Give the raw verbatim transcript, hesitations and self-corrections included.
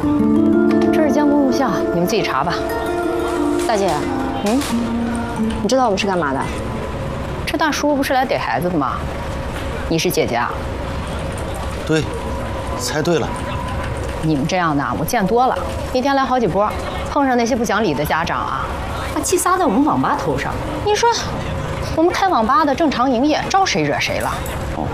这是监控录像，你们自己查吧。 大姐，嗯，你知道我们是干嘛的？ 这大叔不是来逮孩子的吗？你是姐姐啊？ 对，猜对了。 你们这样的我见多了，一天来好几波，碰上那些不讲理的家长啊，把气撒在我们网吧头上。你说，我们开网吧的正常营业，招谁惹谁了？